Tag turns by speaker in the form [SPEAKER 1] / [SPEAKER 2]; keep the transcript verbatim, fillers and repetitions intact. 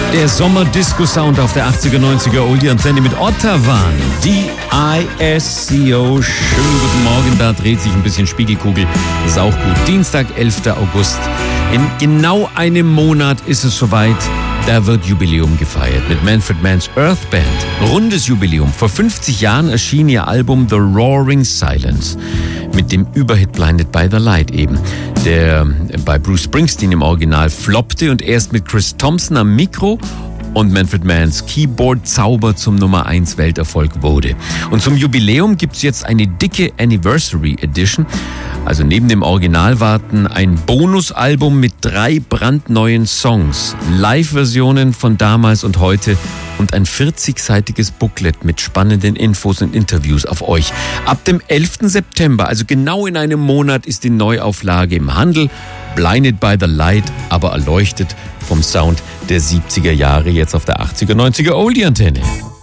[SPEAKER 1] Der Sommer-Disco-Sound auf der achtziger, neunziger Oldie-Antenne mit Ottavan. D I S C O. Schönen guten Morgen, da dreht sich ein bisschen Spiegelkugel. Das ist auch gut. Dienstag, elfter August. In genau einem Monat ist es soweit. Da wird Jubiläum gefeiert mit Manfred Mann's Earth Band. Rundes Jubiläum. Vor fünfzig Jahren erschien ihr Album The Roaring Silence mit dem Überhit Blinded by the Light eben, der bei Bruce Springsteen im Original floppte und erst mit Chris Thompson am Mikro und Manfred Mann's Keyboard-Zauber zum Nummer eins Welterfolg wurde. Und zum Jubiläum gibt's jetzt eine dicke Anniversary Edition. Also neben dem Original warten ein Bonusalbum mit drei brandneuen Songs, Live-Versionen von damals und heute und ein vierzigseitiges Booklet mit spannenden Infos und Interviews auf euch. Ab dem elften September, also genau in einem Monat, ist die Neuauflage im Handel. Blinded by the Light, aber erleuchtet vom Sound der siebziger Jahre, jetzt auf der achtziger, neunziger Oldie-Antenne.